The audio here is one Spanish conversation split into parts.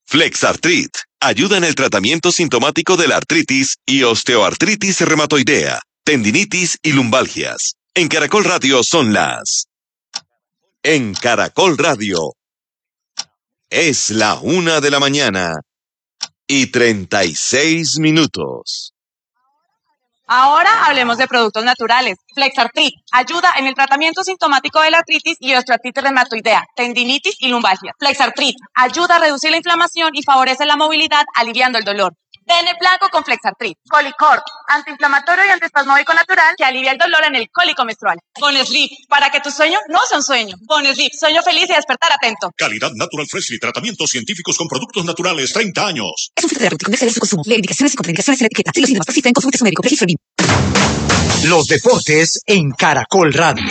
Flexartrit ayuda en el tratamiento sintomático de la artritis y osteoartritis reumatoidea, tendinitis y lumbalgias. En Caracol Radio son las... En Caracol Radio es la 1:36 a.m. Ahora hablemos de productos naturales. Flexartrit ayuda en el tratamiento sintomático de la artritis y osteoartritis reumatoidea, tendinitis y lumbalgia. Flexartrit ayuda a reducir la inflamación y favorece la movilidad, aliviando el dolor. Pene blanco con Flexartrit. Colicort, antiinflamatorio y antiespasmódico natural que alivia el dolor en el cólico menstrual. Bonesrip, para que tu sueño no sea un sueño. Bonesrip, sueño feliz y despertar atento. Calidad Natural Freshly, tratamientos científicos con productos naturales, 30 años. Es un filtro terapéutico de su consumo. Lee indicaciones y contraindicaciones en la etiqueta. Si los síntomas persisten, consulte a su médico. Registro BIM. Los deportes en Caracol Radio.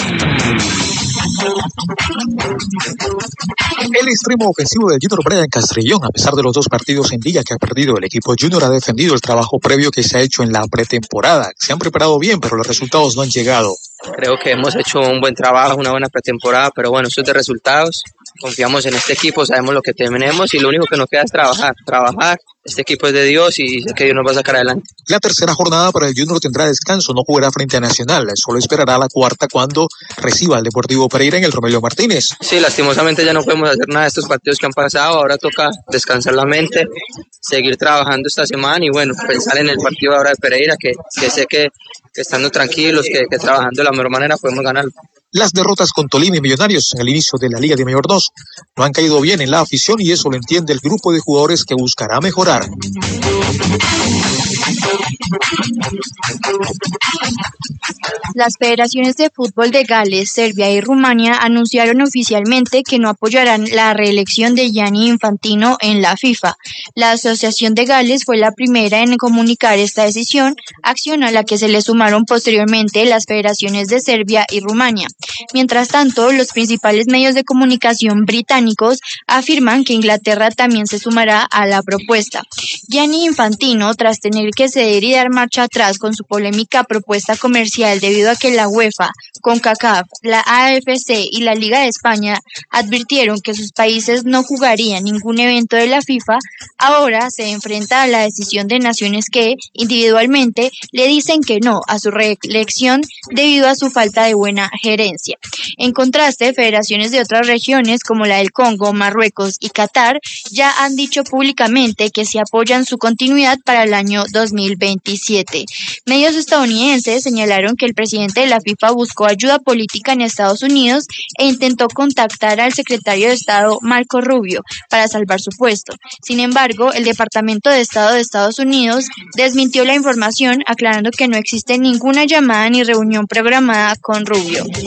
El extremo ofensivo del Junior Brian Castrillón, a pesar de los 2 partidos en liga que ha perdido el equipo Junior, ha defendido el trabajo previo que se ha hecho en la pretemporada. Se han preparado bien, pero los resultados no han llegado. Creo que hemos hecho un buen trabajo, una buena pretemporada, pero bueno, eso es de resultados. Confiamos en este equipo, sabemos lo que tenemos y lo único que nos queda es trabajar. Este equipo es de Dios y sé que Dios nos va a sacar adelante. La tercera jornada para el Junior tendrá descanso, no jugará frente a Nacional, solo esperará la cuarta cuando reciba al Deportivo Pereira en el Romelio Martínez. Sí, lastimosamente ya no podemos hacer nada de estos partidos que han pasado, ahora toca descansar la mente, seguir trabajando esta semana y bueno, pensar en el partido ahora de Pereira, que sé que estando tranquilos, que trabajando de la mejor manera podemos ganarlo. Las derrotas con Tolima y Millonarios en el inicio de la Liga de Mayor 2 no han caído bien en la afición y eso lo entiende el grupo de jugadores que buscará mejorar. Las federaciones de fútbol de Gales, Serbia y Rumania anunciaron oficialmente que no apoyarán la reelección de Gianni Infantino en la FIFA. La Asociación de Gales fue la primera en comunicar esta decisión, acción a la que se le sumaron posteriormente las federaciones de Serbia y Rumania. Mientras tanto, los principales medios de comunicación británicos afirman que Inglaterra también se sumará a la propuesta. Gianni Infantino, tras tener que ceder y dar marcha atrás con su polémica propuesta comercial debido a que la UEFA, CONCACAF, la AFC y la Liga de España advirtieron que sus países no jugarían ningún evento de la FIFA, ahora se enfrenta a la decisión de naciones que, individualmente, le dicen que no a su reelección debido a su falta de buena gerencia. En contraste, federaciones de otras regiones como la del Congo, Marruecos y Qatar ya han dicho públicamente que se apoyan su continuidad para el año 2027. Medios estadounidenses señalaron que el presidente de la FIFA buscó ayuda política en Estados Unidos e intentó contactar al secretario de Estado Marco Rubio para salvar su puesto. Sin embargo, el Departamento de Estado de Estados Unidos desmintió la información, aclarando que no existe ninguna llamada ni reunión programada con Rubio.